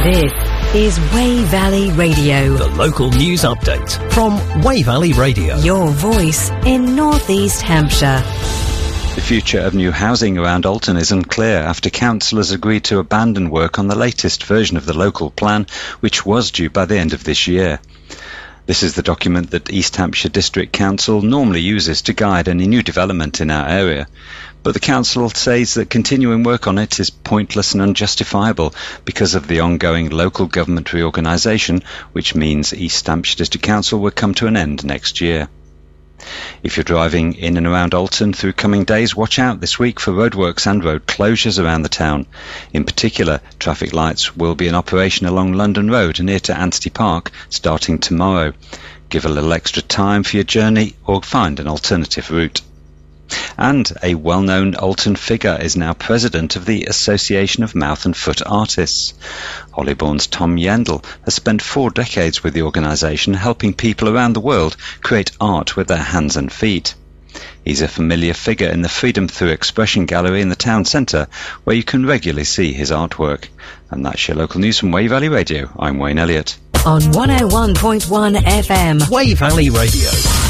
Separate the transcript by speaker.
Speaker 1: This is Wey Valley Radio.
Speaker 2: The local news update from Wey Valley Radio.
Speaker 1: Your voice in North East Hampshire.
Speaker 3: The future of new housing around Alton is unclear after councillors agreed to abandon work on the latest version of the local plan, which was due by the end of this year. This is the document that East Hampshire District Council normally uses to guide any new development in our area. But the council says that continuing work on it is pointless and unjustifiable because of the ongoing local government reorganisation, which means East Hampshire District Council will come to an end next year. If you're driving in and around Alton through coming days, watch out this week for roadworks and road closures around the town. In particular, traffic lights will be in operation along London Road near to Anstey Park starting tomorrow. Give a little extra time for your journey or find an alternative route. And a well-known Alton figure is now president of the Association of Mouth and Foot Artists. Hollybourne's Tom Yendall has spent 4 decades with the organisation, helping people around the world create art with their hands and feet. He's a familiar figure in the Freedom Through Expression Gallery in the town centre, where you can regularly see his artwork. And that's your local news from Wey Valley Radio. I'm Wayne Elliott.
Speaker 1: On 101.1 FM.
Speaker 2: Wey Valley Radio.